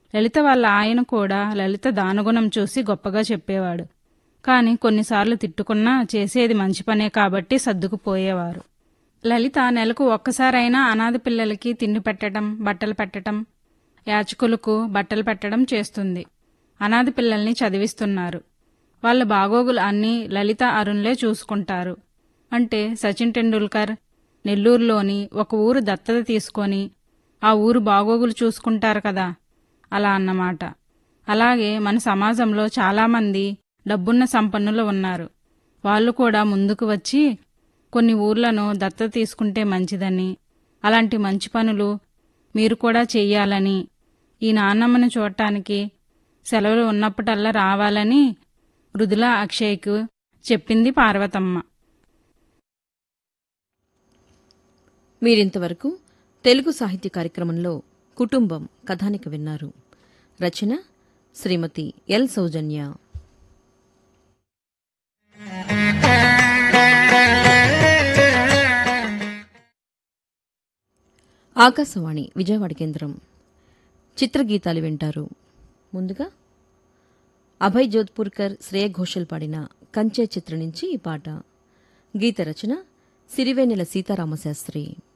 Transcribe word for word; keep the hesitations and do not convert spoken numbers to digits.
లలిత వాళ్ళ ఆయన కూడా లలిత దానగుణం చూసి గొప్పగా చెప్పేవాడు. కాని కొన్నిసార్లు తిట్టుకున్నా చేసేది మంచి పనే కాబట్టి సర్దుకుపోయేవారు. లలిత నెలకు ఒక్కసారైనా అనాథ పిల్లలకి తిండి పెట్టడం, బట్టలు పెట్టడం, యాచకులకు బట్టలు పెట్టడం చేస్తుంది. అనాథ పిల్లల్ని చదివిస్తున్నారు. వాళ్ళ బాగోగులు అన్నీ లలిత అరుణ్లే చూసుకుంటారు. అంటే సచిన్ టెండూల్కర్ నెల్లూరులోని ఒక ఊరు దత్తత తీసుకొని ఆ ఊరు బాగోగులు చూసుకుంటారు కదా, అలా అన్నమాట. అలాగే మన సమాజంలో చాలామంది డబ్బున్న సంపన్నులు ఉన్నారు. వాళ్ళు కూడా ముందుకు వచ్చి కొన్ని ఊర్లను దత్తత తీసుకుంటే మంచిదని, అలాంటి మంచి పనులు మీరు కూడా చెయ్యాలని, ఈ నాన్నమ్మని చూడటానికి సెలవులు ఉన్నప్పుడల్లా రావాలని మృదులా అక్షయ్కు చెప్పింది పార్వతమ్మ. మీరింతవరకు తెలుగు సాహిత్య కార్యక్రమంలో కుటుంబం కథానిక విన్నారు. రచన శ్రీమతి ఎల్ సౌజన్య. ఆకాశవాణి విజయవాడ కేంద్రం. చిత్రగీతాలు వింటారు. ముందుగా అభయ్ జోధ్పూర్కర్, శ్రేయ ఘోషల్ పాడిన కంచె చిత్ర నుంచి ఈ పాట. గీత రచన సిరివేనెల సీతారామశాస్త్రి.